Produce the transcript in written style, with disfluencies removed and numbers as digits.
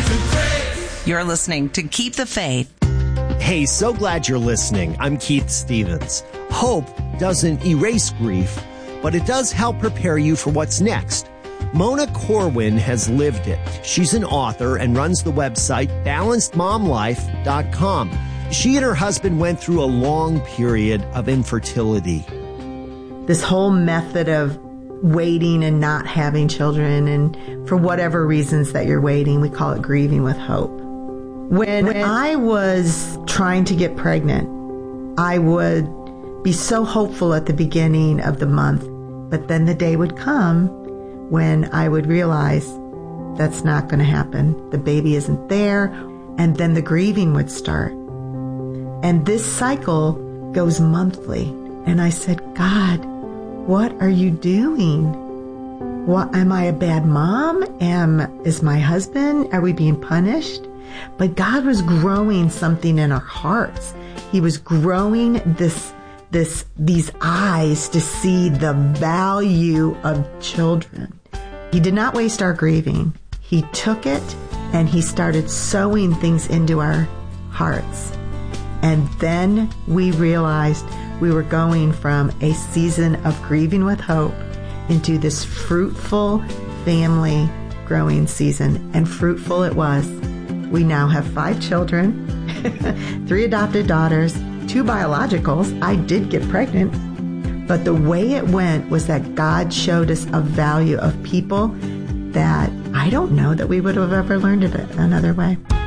You're listening to Keep the Faith. Hey, so glad you're listening. I'm Keith Stevens. Hope doesn't erase grief, but it does help prepare you for what's next. Mona Corwin has lived it. She's an author and runs the website balancedmomlife.com. She and her husband went through a long period of infertility. This whole method of waiting and not having children, and for whatever reasons that you're waiting, we call it grieving with hope. When I was trying to get pregnant, I would be so hopeful at the beginning of the month, but then the day would come when I would realize that's not going to happen. The baby isn't there, and then the grieving would start. And this cycle goes monthly. And I said, God, what are you doing? What, am I a bad mom? Is my husband, are we being punished? But God was growing something in our hearts. He was growing these eyes to see the value of children. He did not waste our grieving. He took it and he started sowing things into our hearts. And then we realized we were going from a season of grieving with hope into this fruitful family growing season. And fruitful it was. We now have 5 children, 3 adopted daughters, 2 biologicals. I did get pregnant. But the way it went was that God showed us a value of people that I don't know that we would have ever learned of it another way.